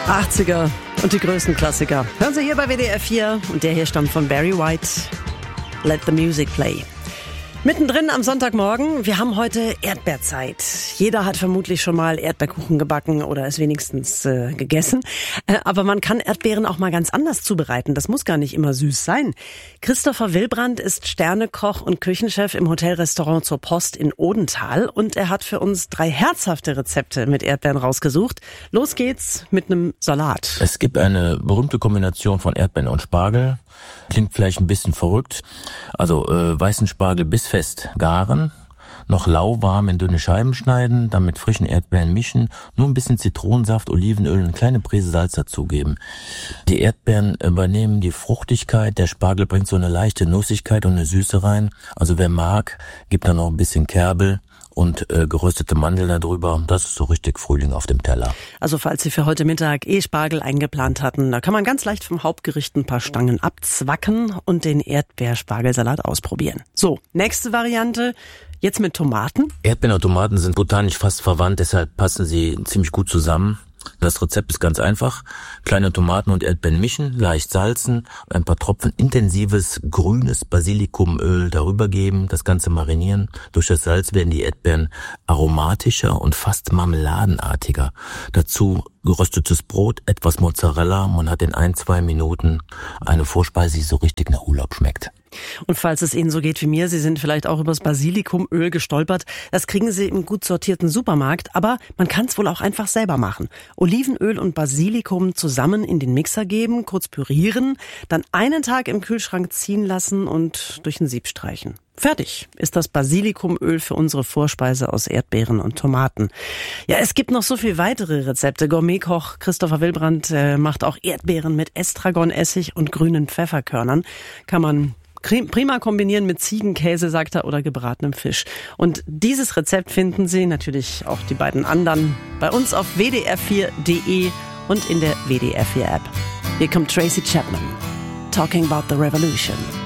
80er und die größten Klassiker. Hören Sie hier bei WDR 4 und der hier stammt von Barry White. Let the music play. Mittendrin am Sonntagmorgen, wir haben heute Erdbeerzeit. Jeder hat vermutlich schon mal Erdbeerkuchen gebacken oder es wenigstens gegessen. Aber man kann Erdbeeren auch mal ganz anders zubereiten. Das muss gar nicht immer süß sein. Christopher Willbrandt ist Sternekoch und Küchenchef im Hotelrestaurant zur Post in Odenthal. Und er hat für uns 3 herzhafte Rezepte mit Erdbeeren rausgesucht. Los geht's mit einem Salat. Es gibt eine berühmte Kombination von Erdbeeren und Spargel. Klingt vielleicht ein bisschen verrückt. Also weißen Spargel bissfest garen, noch lauwarm in dünne Scheiben schneiden, dann mit frischen Erdbeeren mischen, nur ein bisschen Zitronensaft, Olivenöl und eine kleine Prise Salz dazugeben. Die Erdbeeren übernehmen die Fruchtigkeit, der Spargel bringt so eine leichte Nussigkeit und eine Süße rein. Also wer mag, gibt da noch ein bisschen Kerbel und geröstete Mandeln darüber. Das ist so richtig Frühling auf dem Teller. Also falls Sie für heute Mittag Spargel eingeplant hatten, da kann man ganz leicht vom Hauptgericht ein paar Stangen abzwacken und den Erdbeerspargelsalat ausprobieren. So, nächste Variante, jetzt mit Tomaten. Erdbeeren und Tomaten sind botanisch fast verwandt, deshalb passen sie ziemlich gut zusammen. Das Rezept ist ganz einfach. Kleine Tomaten und Erdbeeren mischen, leicht salzen, ein paar Tropfen intensives grünes Basilikumöl darüber geben, das Ganze marinieren. Durch das Salz werden die Erdbeeren aromatischer und fast marmeladenartiger. Dazu geröstetes Brot, etwas Mozzarella. Man hat in 1-2 Minuten eine Vorspeise, die so richtig nach Urlaub schmeckt. Und falls es Ihnen so geht wie mir, Sie sind vielleicht auch übers Basilikumöl gestolpert. Das kriegen Sie im gut sortierten Supermarkt, aber man kann es wohl auch einfach selber machen. Olivenöl und Basilikum zusammen in den Mixer geben, kurz pürieren, dann einen Tag im Kühlschrank ziehen lassen und durch ein Sieb streichen. Fertig ist das Basilikumöl für unsere Vorspeise aus Erdbeeren und Tomaten. Ja, es gibt noch so viel weitere Rezepte. Gourmetkoch Christopher Willbrandt macht auch Erdbeeren mit Estragonessig und grünen Pfefferkörnern. Kann man prima kombinieren mit Ziegenkäse, sagt er, oder gebratenem Fisch. Und dieses Rezept finden Sie, natürlich auch die beiden anderen, bei uns auf wdr4.de und in der WDR 4 App. Hier kommt Tracy Chapman, Talking About the Revolution.